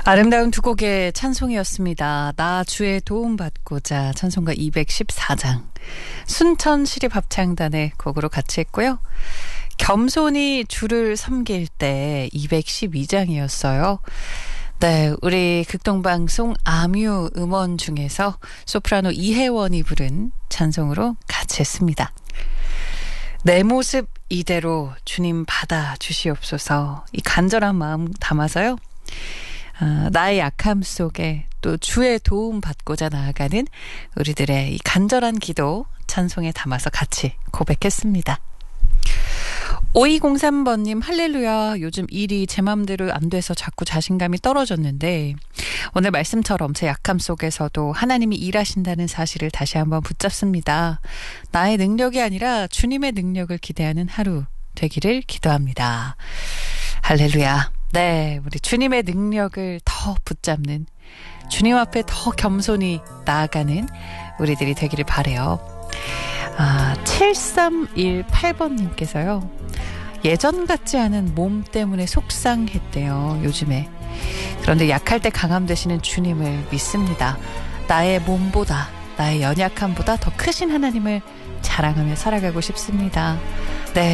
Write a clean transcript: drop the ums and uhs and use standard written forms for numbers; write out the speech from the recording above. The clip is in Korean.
아름다운 두 곡의 찬송이었습니다. 나 주의 도움받고자 찬송가 214장 순천시립합창단의 곡으로 같이 했고요. 겸손히 주를 섬길 때 212장이었어요. 네, 우리 극동방송 아뮤 음원 중에서 소프라노 이혜원이 부른 찬송으로 같이 했습니다. 내 모습 이대로 주님 받아 주시옵소서. 이 간절한 마음 담아서요. 나의 약함 속에 또 주의 도움 받고자 나아가는 우리들의 이 간절한 기도 찬송에 담아서 같이 고백했습니다. 5203번님 할렐루야, 요즘 일이 제 맘대로 안 돼서 자꾸 자신감이 떨어졌는데 오늘 말씀처럼 제 약함 속에서도 하나님이 일하신다는 사실을 다시 한번 붙잡습니다. 나의 능력이 아니라 주님의 능력을 기대하는 하루 되기를 기도합니다. 할렐루야. 네, 우리 주님의 능력을 더 붙잡는, 주님 앞에 더 겸손히 나아가는 우리들이 되기를 바라요. 7318번님께서요. 예전 같지 않은 몸 때문에 속상했대요, 요즘에. 그런데 약할 때 강함 되시는 주님을 믿습니다. 나의 몸보다, 나의 연약함보다 더 크신 하나님을 자랑하며 살아가고 싶습니다. 네.